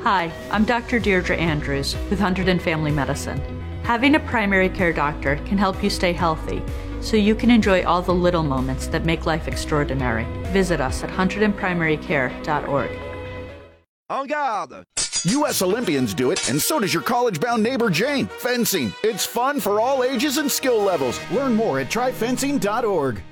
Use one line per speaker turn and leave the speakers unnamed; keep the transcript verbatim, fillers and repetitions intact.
Hi, I'm Doctor Deirdre Andrews with Hunterdon Family Medicine. Having a primary care doctor can help you stay healthy, so you can enjoy all the little moments that make life extraordinary. Visit us at hunterdon primary care dot org.
En garde!
U S Olympians do it, and so does your college-bound neighbor Jane. Fencing. It's fun for all ages and skill levels.
Learn more at try fencing dot org.